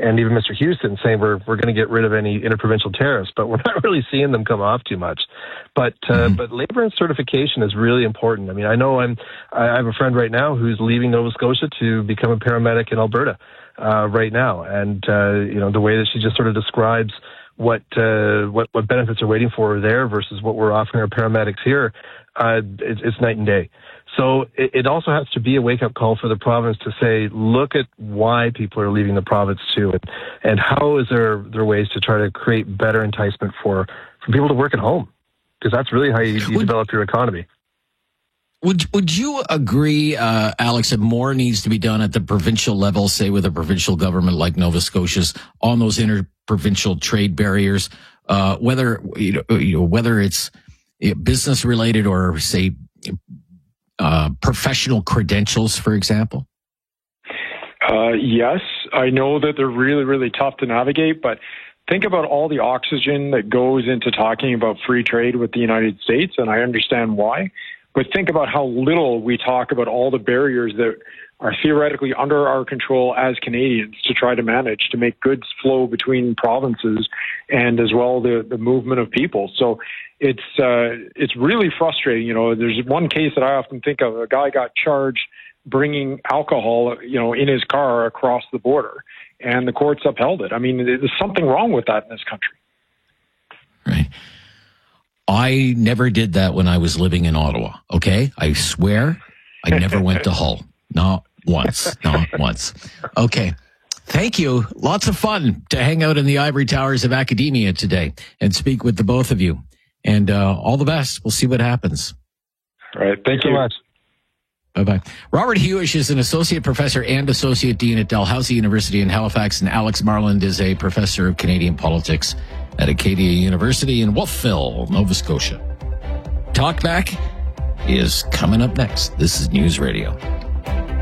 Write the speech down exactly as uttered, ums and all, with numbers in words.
and even Mister Houston saying we're we're going to get rid of any interprovincial tariffs, but we're not really seeing them come off too much. But uh, mm-hmm. but labor and certification is really important. I mean, I know I'm I have a friend right now who's leaving Nova Scotia to become a paramedic in Alberta uh, right now, and uh, you know the way that she just sort of describes what uh, what what benefits are waiting for her there versus what we're offering our paramedics here, uh, it's, it's night and day. So it, it also has to be a wake-up call for the province to say, look at why people are leaving the province too, and, and how is there there ways to try to create better enticement for, for people to work at home, because that's really how you, you would, develop your economy. Would Would you agree, uh, Alex, that more needs to be done at the provincial level, say with a provincial government like Nova Scotia's, on those interprovincial trade barriers, uh, whether you know, you know whether it's business related or say uh, professional credentials, for example? Uh, yes, I know that they're really, really tough to navigate, but think about all the oxygen that goes into talking about free trade with the United States, and I understand why. But think about how little we talk about all the barriers that are theoretically under our control as Canadians to try to manage, to make goods flow between provinces and as well the, the movement of people. So it's uh, it's really frustrating. You know, there's one case that I often think of. A guy got charged bringing alcohol, you know, in his car across the border, and the courts upheld it. I mean, there's something wrong with that in this country. Right. I never did that when I was living in Ottawa, okay? I swear I never went to Hull. Not once. Not once. Okay. Thank you. Lots of fun to hang out in the ivory towers of academia today and speak with the both of you. And uh, all the best. We'll see what happens. All right. Thank you so much. Bye-bye. Robert Hewish is an associate professor and associate dean at Dalhousie University in Halifax, and Alex Marland is a professor of Canadian politics at Acadia University in Wolfville, Nova Scotia. Talkback is coming up next. This is News Radio.